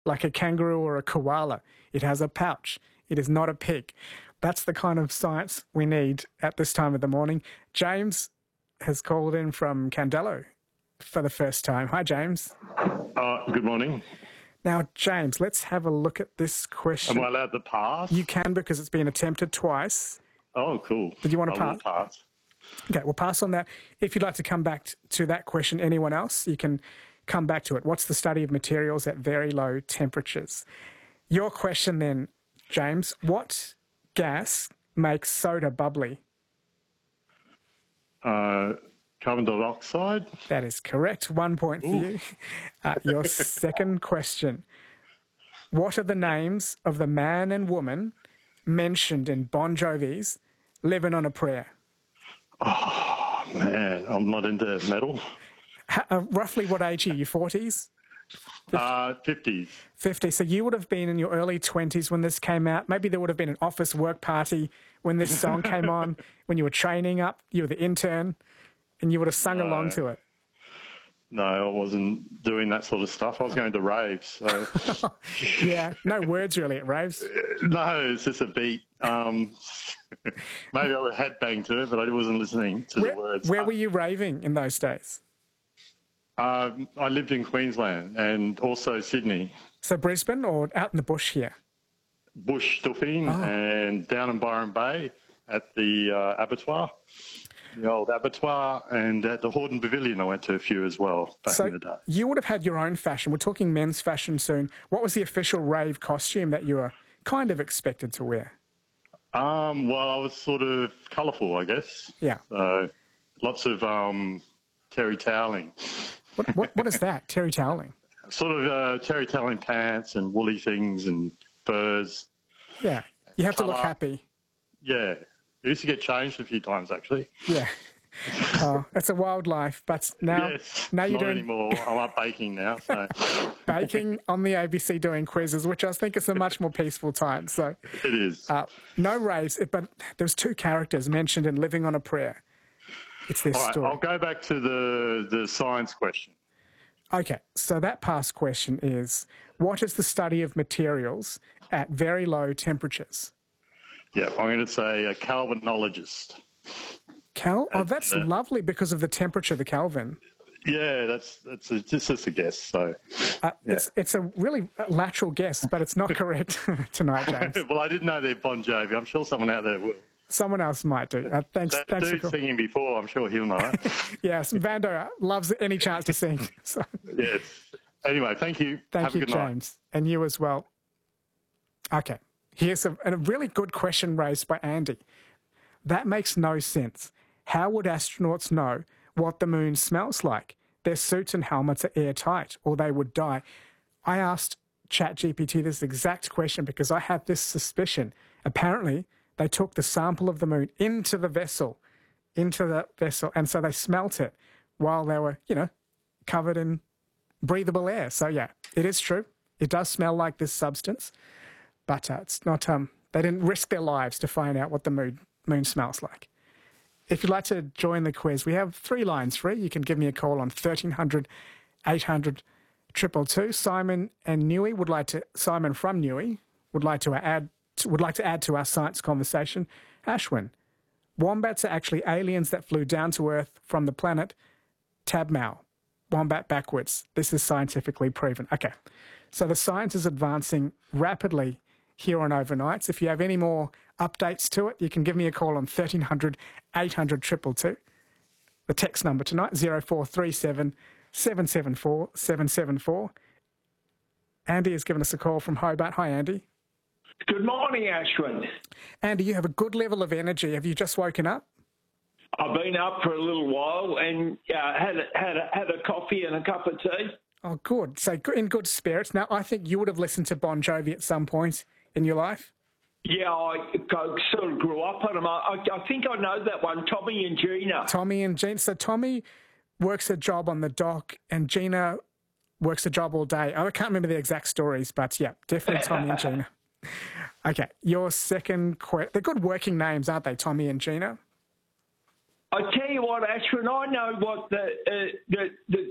like a kangaroo or a koala. It has a pouch. It is not a pig. That's the kind of science we need at this time of the morning. James has called in from Candelo for the first time. Hi, James. Good morning. Now, James, let's have a look at this question. Am I allowed to pass? You can, because it's been attempted twice. Oh, cool. Did you want to I will pass? Okay, we'll pass on that. If you'd like to come back to that question, anyone else, you can come back to it. What's the study of materials at very low temperatures? Your question then, James, what gas makes soda bubbly? Carbon dioxide? That is correct. 1 point for you. Your second question. What are the names of the man and woman mentioned in Bon Jovi's Living on a Prayer? Oh, man, I'm not into metal. Roughly what age are you, 40s? 50s. 50. So you would have been in your early 20s when this came out. Maybe there would have been an office work party when this song came on, when you were training up, you were the intern, and you would have sung along to it. No, I wasn't doing that sort of stuff. I was going to raves. So. Yeah, no words really at raves. No, it's just a beat. Maybe I had bang to it, but I wasn't listening to the words. Where were you raving in those days? I lived in Queensland and also Sydney. So Brisbane or out in the bush here? Bush, Stuffing, and down in Byron Bay at the abattoir, the old abattoir, and at the Hordern Pavilion I went to a few as well back in the day. You would have had your own fashion. We're talking men's fashion soon. What was the official rave costume that you were kind of expected to wear? Well, I was sort of colourful, I guess. Yeah. So lots of terry toweling. What is that, terry toweling? Sort of terry toweling pants and woolly things and furs. Yeah, you have to look happy. Yeah, I used to get changed a few times, actually. Yeah. Oh, it's a wild life, but now, now you're doing... anymore. I'm up baking now. So. Baking on the ABC doing quizzes, which I think is a much more peaceful time. So it is. No raves, but there's two characters mentioned in Living on a Prayer. It's this story. I'll go back to the science question. Okay, so that past question is, what is the study of materials at very low temperatures? Yeah, I'm going to say a Kelvinologist. That's lovely because of the temperature, the Kelvin. Yeah, that's just a guess. So it's a really lateral guess, but it's not correct tonight, James. Well, I didn't know they're Bon Jovi. I'm sure someone out there will. Someone else might do. Thanks. That thanks dude's singing before. I'm sure he'll know it. Yes, Vando loves any chance to sing. So. Yes. Anyway, thank you. Thank you, James, night. And you as well. Okay, here's a really good question raised by Andy. That makes no sense. How would astronauts know what the moon smells like? Their suits and helmets are airtight, or they would die. I asked ChatGPT this exact question because I had this suspicion. Apparently, they took the sample of the moon into the vessel, and so they smelt it while they were, covered in breathable air. So, yeah, it is true. It does smell like this substance, but it's not. They didn't risk their lives to find out what the moon smells like. If you'd like to join the quiz, we have 3 lines free. You can give me a call on 1300 800 222. Simon from Newey would like to add to our science conversation. Ashwin, wombats are actually aliens that flew down to Earth from the planet Tabmau. Wombat backwards. This is scientifically proven. Okay, so the science is advancing rapidly here on Overnights. If you have any more updates to it, you can give me a call on 1300 800 222. The text number tonight, 0437 774 774. Andy has given us a call from Hobart. Hi, Andy. Good morning, Ashwin. Andy, you have a good level of energy. Have you just woken up? I've been up for a little while and had a coffee and a cup of tea. Oh, good. So in good spirits. Now, I think you would have listened to Bon Jovi at some point in your life. Yeah, I sort of grew up on him. I think I know that one, Tommy and Gina. Tommy and Gina. So Tommy works a job on the dock and Gina works a job all day. I can't remember the exact stories, but yeah, definitely Tommy and Gina. Okay, your second question. They're good working names, aren't they, Tommy and Gina? I tell you what, Ashwin, I know what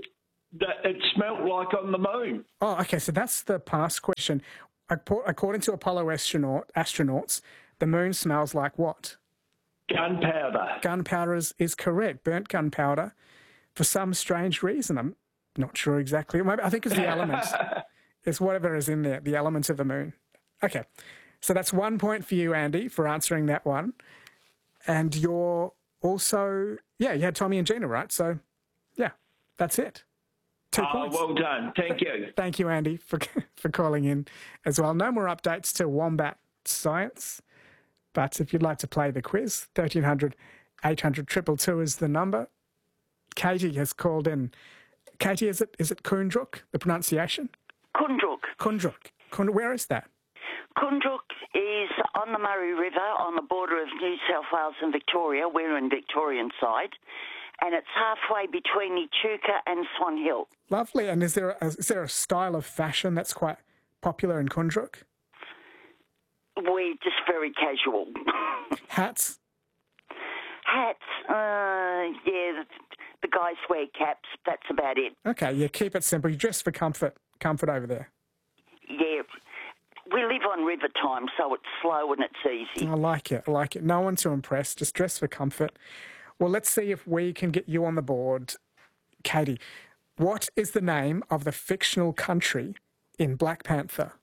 that it smelt like on the moon. Oh, okay. So that's the past question. According to Apollo astronauts, the moon smells like what? Gunpowder. Gunpowder is correct. Burnt gunpowder. For some strange reason, I'm not sure exactly. Maybe, I think it's the elements. It's whatever is in there, the elements of the moon. Okay. So that's 1 point for you, Andy, for answering that one. And you're also, you had Tommy and Gina, right? So, yeah, that's it. 2 points. Well done. Thank you. Thank you, Andy, for calling in as well. No more updates to Wombat Science. But if you'd like to play the quiz, 1300 800 222 is the number. Katie has called in. Katie, is it Koondrook, the pronunciation? Koondrook. Where is that? Koondrook is on the Murray River on the border of New South Wales and Victoria. We're in Victorian side. And it's halfway between Echuca and Swan Hill. Lovely. And is there a style of fashion that's quite popular in Koondrook? We're just very casual. Hats? The guys wear caps. That's about it. Okay, yeah, keep it simple. You dress for comfort over there. Yeah. We live on river time, so it's slow and it's easy. I like it. No one to impress. Just dress for comfort. Well, let's see if we can get you on the board. Katie, what is the name of the fictional country in Black Panther?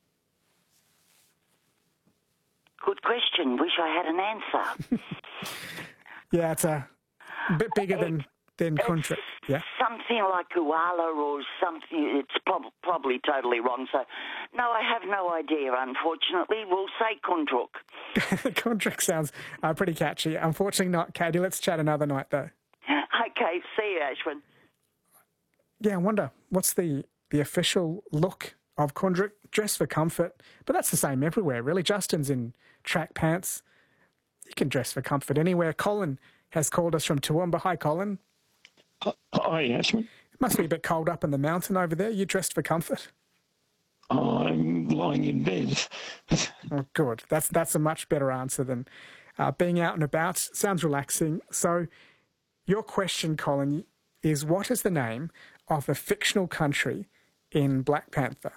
Good question. Wish I had an answer. Yeah, it's a bit bigger than country. Yeah. Something like Koala or something. It's probably totally wrong. So, no, I have no idea, unfortunately. We'll say Koondrook. Koondrook sounds pretty catchy. Unfortunately not, Katie. Let's chat another night, though. Okay, see you, Ashwin. Yeah, I wonder, what's the official look of Koondrook? Dress for comfort. But that's the same everywhere, really. Justin's in track pants. You can dress for comfort anywhere. Colin has called us from Toowoomba. Hi, Colin. Hi, Ashwin. It must be a bit cold up in the mountain over there. You dressed for comfort? I'm lying in bed. Oh, good. That's a much better answer than being out and about. Sounds relaxing. So your question, Colin, is what is the name of the fictional country in Black Panther?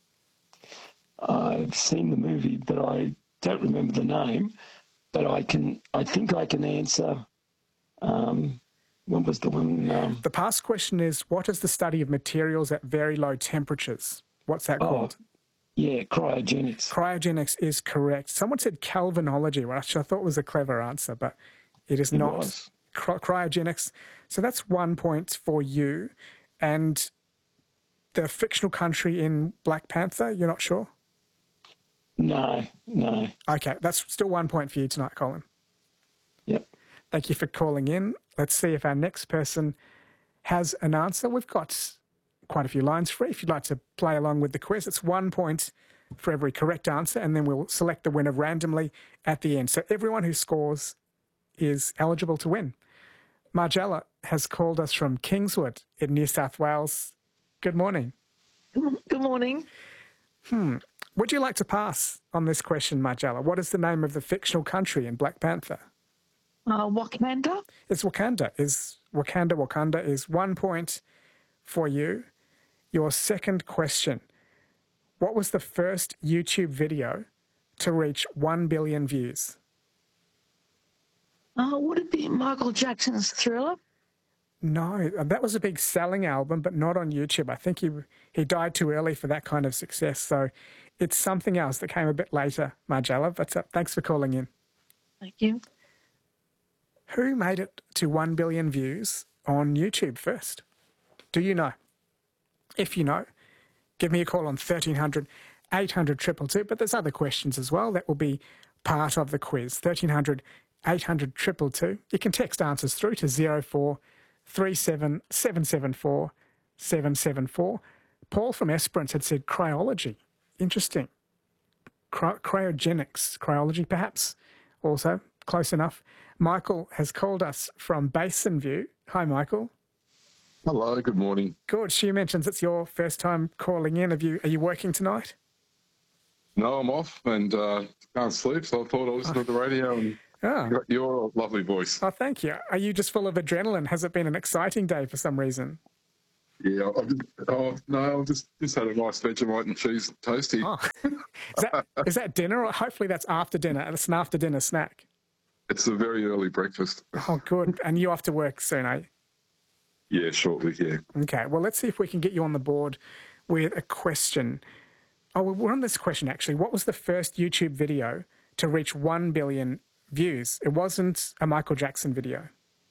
I've seen the movie, but I don't remember the name. But I think I can answer. What was the one? The past question is, what is the study of materials at very low temperatures? What's that called? Yeah, cryogenics. Cryogenics is correct. Someone said Kelvinology, which I thought was a clever answer, but it is not. Cryogenics. So that's 1 point for you. And the fictional country in Black Panther, you're not sure? No. Okay, that's still 1 point for you tonight, Colin. Yep. Thank you for calling in. Let's see if our next person has an answer. We've got quite a few lines free. If you'd like to play along with the quiz, it's 1 point for every correct answer, and then we'll select the winner randomly at the end. So everyone who scores is eligible to win. Margella has called us from Kingswood in New South Wales. Good morning. Good morning. Would you like to pass on this question, Margella? What is the name of the fictional country in Black Panther? Wakanda? It's Wakanda. Wakanda is 1 point for you. Your second question. What was the first YouTube video to reach 1 billion views? Would it be Michael Jackson's Thriller? No, that was a big selling album, but not on YouTube. I think he died too early for that kind of success. So it's something else that came a bit later, Margella. But thanks for calling in. Thank you. Who made it to 1 billion views on YouTube first? Do you know? If you know, give me a call on 1300 800 222. But there's other questions as well that will be part of the quiz. 1300 800 222. You can text answers through to 0437 774 774. Paul from Esperance had said cryology. Interesting. Cryogenics, perhaps. Also, close enough. Michael has called us from Basin View. Hi, Michael. Hello, good morning. Good. She mentions it's your first time calling in. Are you working tonight? No, I'm off and can't sleep, so I thought I'll listen to the radio and got your lovely voice. Oh, thank you. Are you just full of adrenaline? Has it been an exciting day for some reason? Yeah, I've just had a nice Vegemite and cheese toasty. Oh. Is that dinner, or hopefully that's after dinner? It's an after dinner snack. It's a very early breakfast. Oh, good. And you off to work soon, eh? Yeah, shortly, yeah. Okay, well, let's see if we can get you on the board with a question. Oh, well, we're on this question, actually. What was the first YouTube video to reach 1 billion views? It wasn't a Michael Jackson video.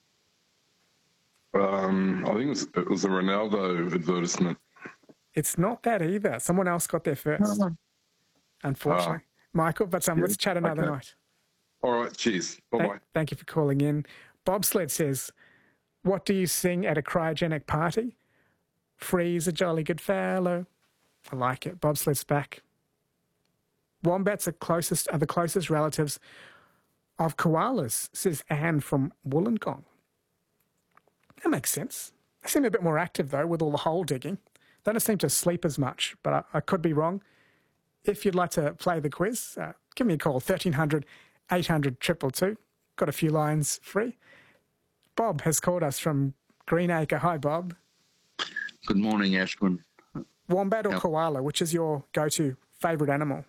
I think it was a Ronaldo advertisement. It's not that either. Someone else got there first, unfortunately. Michael, but let's chat another night. All right, cheers. Bye-bye. Thank you for calling in. Bobsled says, what do you sing at a cryogenic party? Freeze a jolly good fellow. I like it. Bobsled's back. Wombats are the closest relatives of koalas, says Anne from Wollongong. That makes sense. They seem a bit more active, though, with all the hole digging. They don't seem to sleep as much, but I could be wrong. If you'd like to play the quiz, give me a call, 1300 800 222. Got a few lines free. Bob has called us from Greenacre. Hi, Bob. Good morning, Ashwin. Wombat or koala, which is your go-to favourite animal?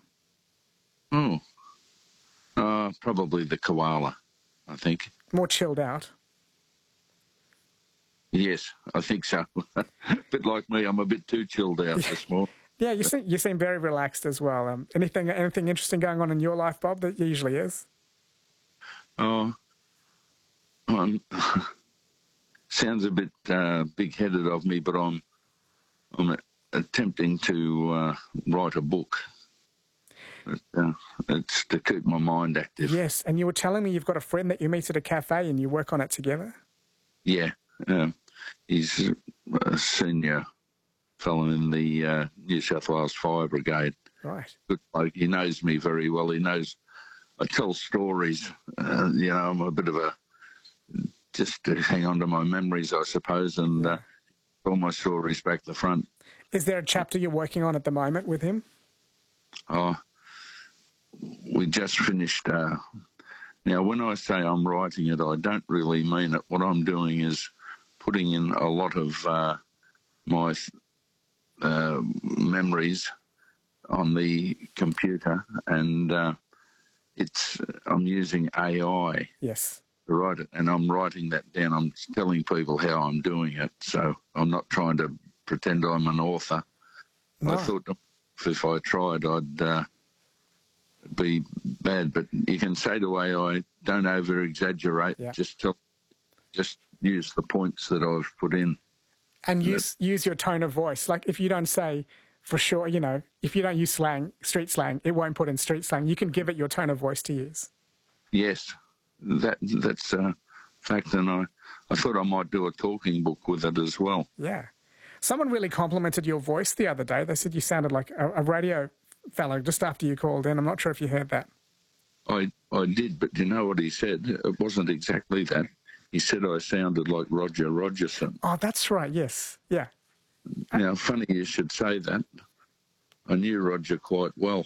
Probably the koala, I think. More chilled out. Yes, I think so. A bit like me, I'm a bit too chilled out this morning. Yeah, you seem very relaxed as well. Anything interesting going on in your life, Bob? That usually is. Sounds a bit big-headed of me, but I'm attempting to write a book. It's to keep my mind active. Yes, and you were telling me you've got a friend that you meet at a cafe and you work on it together. Yeah, he's a senior fellow in the New South Wales Fire Brigade. Right. Good bloke. He knows me very well. He knows I tell stories. I'm a bit of just to hang on to my memories, I suppose, and all my stories back to front. Is there a chapter you're working on at the moment with him? We just finished. Now, when I say I'm writing it, I don't really mean it. What I'm doing is putting in a lot of my memories on the computer, and I'm using AI. Yes. To write it, and I'm writing that down. I'm telling people how I'm doing it, so I'm not trying to pretend I'm an author. No. I thought if I tried, I'd be bad. But you can say to AI, don't over-exaggerate. Yeah. Just use the points that I've put in. And use your tone of voice. Like if you don't say, for sure, if you don't use street slang, it won't put in street slang. You can give it your tone of voice to use. Yes. That's a fact, and I thought I might do a talking book with it as well. Yeah. Someone really complimented your voice the other day. They said you sounded like a radio fellow just after you called in. I'm not sure if you heard that. I did, but you know what he said? It wasn't exactly that. He said I sounded like Roger Rogerson. Oh, that's right, yes. Yeah. Now, funny you should say that. I knew Roger quite well.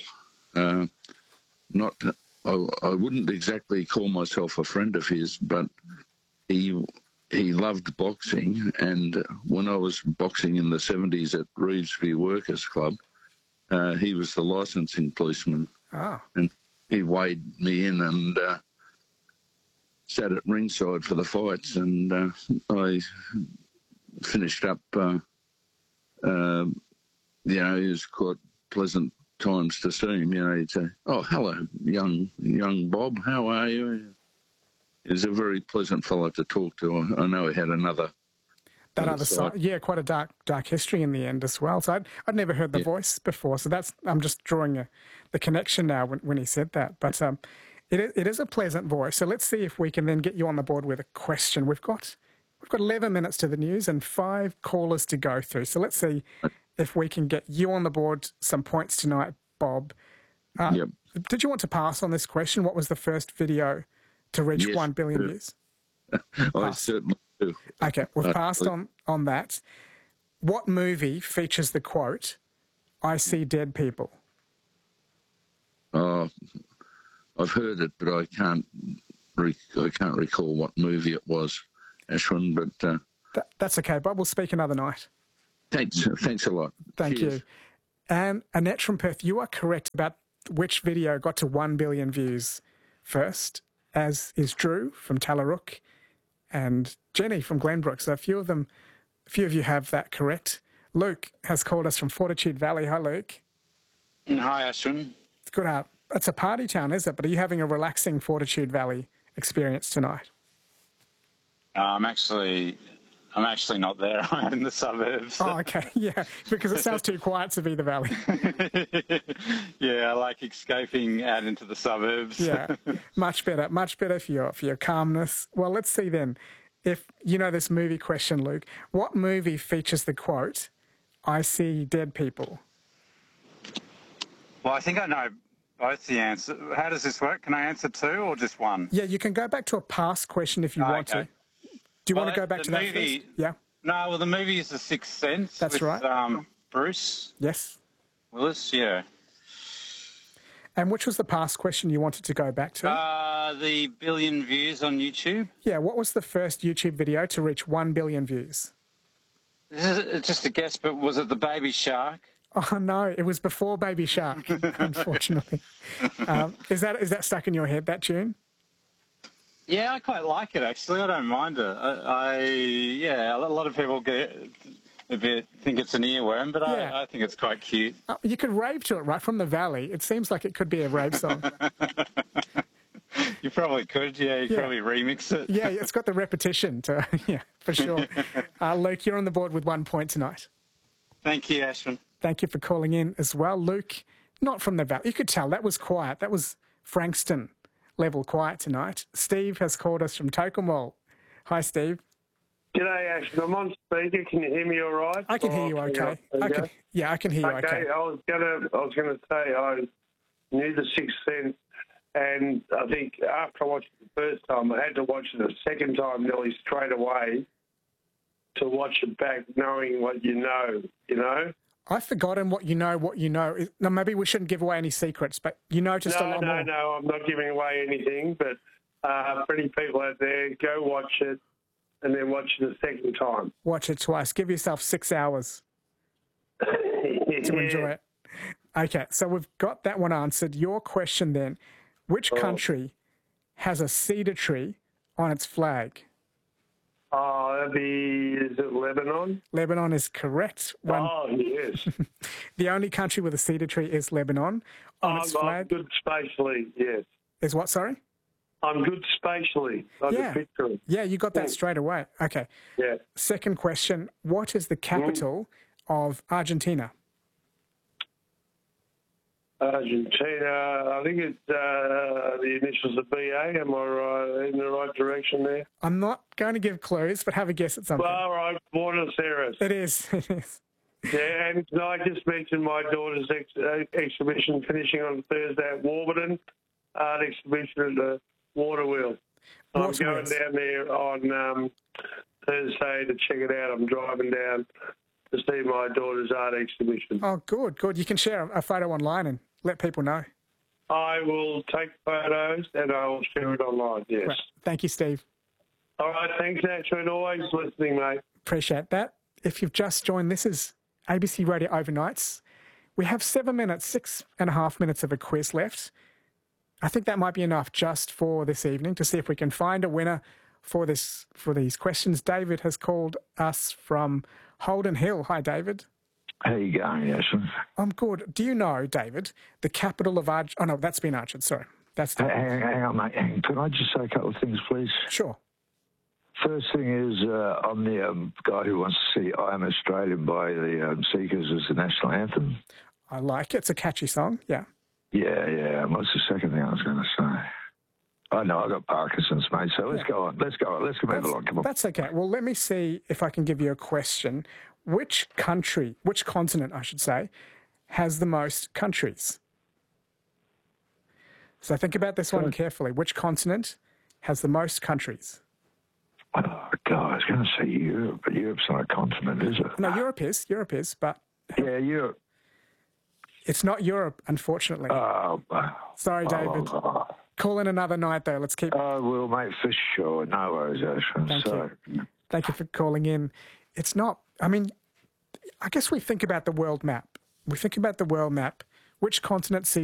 I wouldn't exactly call myself a friend of his, but he loved boxing, and when I was boxing in the 70s at Reevesby Workers Club, he was the licensing policeman. Oh. And he weighed me in and sat at ringside for the fights, and I finished up, it was quite pleasant times to see him. He'd say, "Oh, hello, young Bob, how are you?" He was a very pleasant fellow to talk to. I know he had another side. Yeah, quite a dark history in the end as well. So I'd never heard the voice before. So I'm just drawing the connection now when he said that. But it is a pleasant voice. So let's see if we can then get you on the board with a question. We've got 11 minutes to the news and 5 callers to go through. So let's see if we can get you on the board some points tonight, Bob. Yep. Did you want to pass on this question? What was the first video to reach 1 billion views? I certainly do. Okay, we've passed on that. What movie features the quote, "I see dead people"? I've heard it, but I can't recall what movie it was, Ashwin. But that's okay, Bob. We'll speak another night. Thanks a lot. Thank Cheers. you. And Annette from Perth, you are correct about which video got to 1 billion views first, as is Drew from Tallarook and Jenny from Glenbrook. So a few of you have that correct. Luke has called us from Fortitude Valley. Hi, Luke. Hi, Ashton. It's good. It's a party town, is it? But are you having a relaxing Fortitude Valley experience tonight? I'm actually not there. I'm in the suburbs. Oh, okay. Yeah, because it sounds too quiet to be the valley. Yeah, I like escaping out into the suburbs. Yeah, much better for your calmness. Well, let's see then. If you know this movie question, Luke, what movie features the quote, "I see dead people"? Well, I think I know both the answers. How does this work? Can I answer two or just one? Yeah, you can go back to a past question if you want to. Do you want to go back to that first? Yeah. No, well, the movie is The Sixth Sense. That's with, right. Bruce Yes. Willis, yeah. And which was the past question you wanted to go back to? The billion views on YouTube. Yeah, what was the first YouTube video to reach 1 billion views? This is just a guess, but was it the Baby Shark? Oh, no, it was before Baby Shark, unfortunately. Is that stuck in your head, that tune? Yeah, I quite like it, actually. I don't mind it. A lot of people think it's an earworm, but Yeah. I think it's quite cute. You could rave to it right from the valley. It seems like it could be a rave song. You probably could, yeah. You could probably remix it. Yeah, it's got the repetition to, yeah, for sure. Luke, you're on the board with 1 point tonight. Thank you, Ashton. Thank you for calling in as well. Luke, not from the valley. You could tell that was quiet. That was Frankston level quiet tonight. Steve has called us from Tokemwell. Hi, Steve. G'day, Ashton. I'm on speaker. Can you hear me all right? I can hear you okay. I can hear you okay. I was gonna say I knew The Sixth Sense, and I think after I watched it the first time, I had to watch it a second time nearly straight away to watch it back, knowing what you know. I've forgotten what you know. No, maybe we shouldn't give away any secrets, but you know just a lot more. No, I'm not giving away anything, but for any people out there, go watch it and then watch it a second time. Watch it twice. Give yourself 6 hours to enjoy it. Okay, so we've got that one answered. Your question then, which country has a cedar tree on its flag? Is it Lebanon? Lebanon is correct. Yes. The only country with a cedar tree is Lebanon on its flag. I'm good spatially, yes. Is what, sorry? I'm good spatially. I can picture it. Yeah, you got that straight away. Okay. Yeah. Second question, what is the capital of Argentina? Argentina, I think it's the initials of BA. Am I in the right direction there? I'm not going to give clues, but have a guess at something. All right, Buenos Aires. It is. Yeah, and I just mentioned my daughter's exhibition finishing on Thursday at Warburton, art exhibition at the Water Wheel. I'm going down there on Thursday to check it out. I'm driving down to see my daughter's art exhibition. Oh, good. You can share a photo online and let people know. I will take photos and I will share it online, yes. Right. Thank you, Steve. All right, thanks, Ashton. Always listening, mate. Appreciate that. If you've just joined, this is ABC Radio Overnights. We have 7 minutes, 6.5 minutes of a quiz left. I think that might be enough just for this evening to see if we can find a winner for these questions. David has called us from Holden Hill. Hi, David. How you going, Ashton? I'm good. Do you know, David, the capital of Oh, no, that's been answered. Sorry. That's hang on, mate. Can I just say a couple of things, please? Sure. First thing is, I'm the guy who wants to see I Am Australian by the Seekers as the national anthem. I like it. It's a catchy song, yeah. Yeah. What's the second thing I was going to say? I know I've got Parkinson's, mate, so let's go on. Let's move along. Come on. That's okay. Well, let me see if I can give you a question. Which continent, I should say, has the most countries? So think about this one carefully. Which continent has the most countries? Oh, God, I was going to say Europe, but Europe's not a continent, is it? No, Europe is, but... Yeah, Europe. It's not Europe, unfortunately. Oh, sorry, David. Call in another night, though. Let's keep... I will, mate, for sure. No worries, Ashton. Thank you for calling in. It's not... I mean, I guess we think about the world map. Which continents seem